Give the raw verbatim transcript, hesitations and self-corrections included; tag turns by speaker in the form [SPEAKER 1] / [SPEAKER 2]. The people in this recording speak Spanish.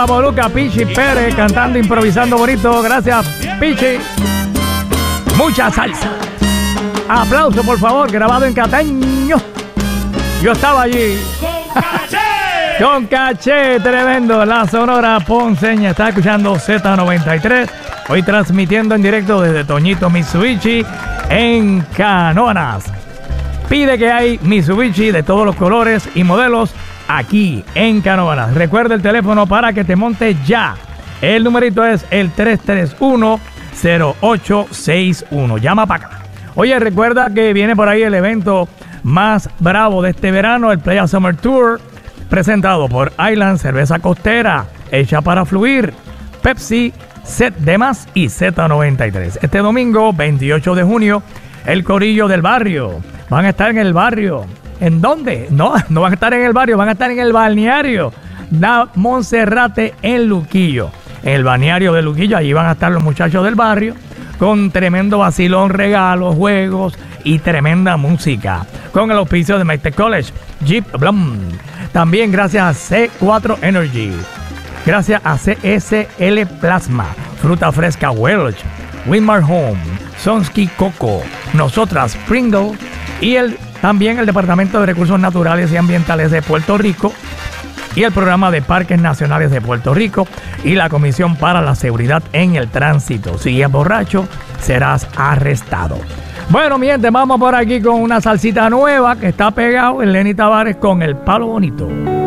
[SPEAKER 1] Moluca, Pichi Pérez cantando, improvisando bonito. Gracias, Pichi. Mucha salsa. Aplauso, por favor, grabado en Cataño. Yo estaba allí.
[SPEAKER 2] ¡Con caché!
[SPEAKER 1] Con caché, tremendo. La Sonora Ponceña está escuchando Z noventa y tres. Hoy transmitiendo en directo desde Toñito Mitsubishi en Canoas. Pide que hay Mitsubishi de todos los colores y modelos aquí en Canoas. Recuerda el teléfono para que te montes ya. El numerito es el tres tres uno, cero ocho seis uno. Llama para acá. Oye, recuerda que viene por ahí el evento más bravo de este verano, el Playa Summer Tour, presentado por Island Cerveza Costera, hecha para fluir, Pepsi, Set de Más y Z noventa y tres. Este domingo, veintiocho de junio, el Corillo del Barrio. Van a estar en el barrio. ¿En dónde? No, no van a estar en el barrio, van a estar en el balneario da Monserrate en Luquillo. En el balneario de Luquillo, allí van a estar los muchachos del barrio con tremendo vacilón, regalos, juegos y tremenda música. Con el auspicio de Maytech College, Jeep Blum. También gracias a C cuatro Energy. Gracias a C S L Plasma, Fruta Fresca Welch, Winmar Home, Sonsky Coco, Nosotras Pringle y el, también el Departamento de Recursos Naturales y Ambientales de Puerto Rico y el Programa de Parques Nacionales de Puerto Rico y la Comisión para la Seguridad en el Tránsito. Si es borracho, serás arrestado. Bueno, mi gente, vamos por aquí con una salsita nueva que está pegado en Lenny Tavares con El Palo Bonito.